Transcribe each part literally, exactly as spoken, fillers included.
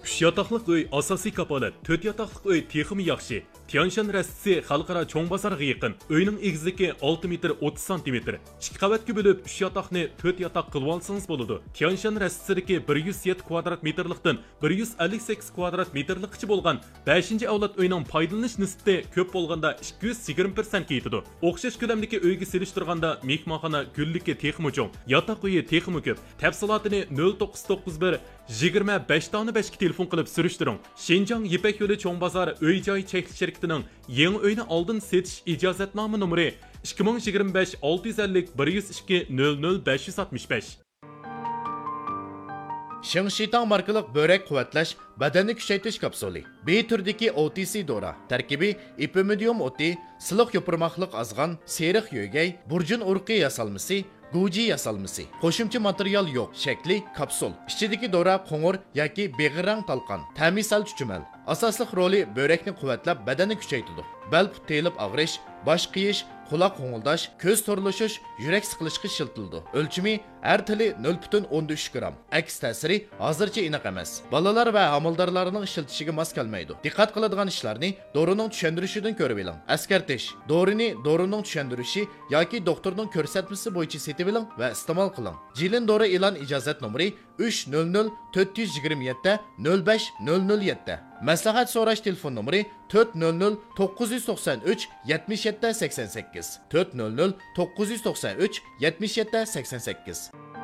uch yotoqliq uy asosiy kapolat, to'rt yotoqliq uy texmi yaxshi. Tianshan rastisi xalqaro cho'ng bozorga yaqin. Uyning egizligi olti metr o'ttiz santimetr. ikki qavatga bo'lib uch yotoqni to'rt yotoq qilib olsangiz bo'ladi. Tianshan rastisidagi bir yuz yetti kvadrat metrlikdan bir yuz ellik sakkiz kvadrat metrlikcha bo'lgan beshinchi avlod uyning foydalanish nisbati ko'p bo'lganda ikki yuz yigirma persentga yetadi. O'xshash ko'lamdagi uyga selishtirganda mehmonxona gulligi texmi cho'ng, yotoq uyi texmi ko'p. Tafsilotini nol to'qqiz to'qqiz bir yigirma besh besh ga telefon qilib surishtiring. Shinjang Yipak yo'li cho'ng bozor uy-joy cheklik shirkatining yangi uyni oldin setish ijozatnoma nomeri ikki ming yigirma besh olti yuz ellik bir yuz ikki nol nol besh yuz altmış besh. Shingshitang markalik börek quvvatlash badanni kuchaytirish kapsuli. B turdagi O T C dora. Tarkibi ipimidium o'ti, siliq yopirmoqliq azg'an, seriq yo'gay, burjun urqi yasalmasi, Guji yasalmasi. Qo'shimcha material yo'q. Shakli kapsul. Ichidagi dora qo'ng'ir yoki beg'irang talqon. Ta'misal chuchumal. Asosli roli börekni quvvatlab, badanni kuchaytiradi. Bel telib og'rish, bosh qiyish, quloq qo'ng'ildash, ko'z to'rlashish, yurak siqilishga shiltildi. O'lchimi har tili nol butun o'n uch gram. Aks ta'siri hozircha aniq emas. Bolalar va homildorlarning ishlatishiga mos kelmaydi. Diqqat qiladigan ishlarni dorining tushuntirishidan ko'rib oling. Askartish. Dorini dorining tushuntirishi yoki doktorning ko'rsatmasi bo'yicha setib oling va iste'mol qiling. Jilin dori e'lon ijozat nomeri uch nol nol to'rt yuz yigirma yetti nol besh nol nol yetti. Maslahat so'rash telefon nomeri to'rt nol nol to'qqiz yuz to'qson uch yetmish yetti sakson sakkiz to'rt nol nol to'qqiz yuz to'qson uch yetmish yetti sakson sakkiz.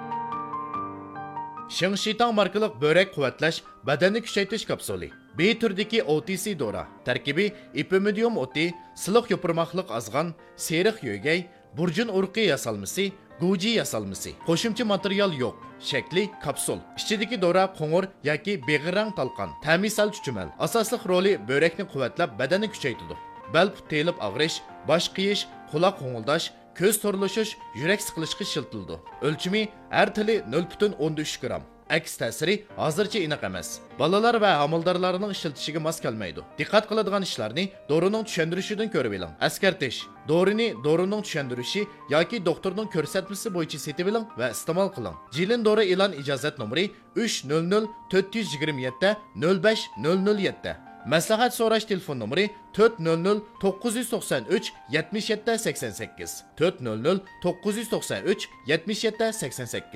Shingshitang markalik börek quvvatlash badanni kuchaytirish kapsuli. B turdagi O T C dora. Tarkibi ipimidium o'ti, siliq yopirmoqliq azg'an, seriq yo'gay, burjun urqi yasalmasi, Guji yasalmasi. Qo'shimcha material yo'q. Shakli kapsul. Ichidagi dora qo'ng'ir yoki beg'irang talqon. Ta'misal chuchumal. Asosli roli börekni quvvatlab, badanni kuchaytiradi. Bel telib og'rish, bosh qiyish, quloq qo'ng'ildash, ko'z to'rlashish, yurak siqilishga shiltildi. O'lchimi har tili nol butun o'n uch gram. Aks ta'siri hozircha aniq emas. Bolalar va homildorlarning ishlatishiga mos kelmaydi. Diqqat qiladigan ishlarni dorining tushuntirishidan ko'rib oling. Askartish. Dorini dorining tushuntirishi yoki doktorning ko'rsatmasi bo'yicha setib oling va iste'mol qiling. Jilin dori e'lon ijozat nomeri uch nol nol to'rt yuz yigirma yetti nol besh nol nol yetti. Maslahat so'rash telefon nomeri to'rt nol nol to'qqiz yuz to'qson uch yetmish yetti sakson sakkiz to'rt nol nol to'qqiz yuz to'qson uch yetmish yetti sakson sakkiz.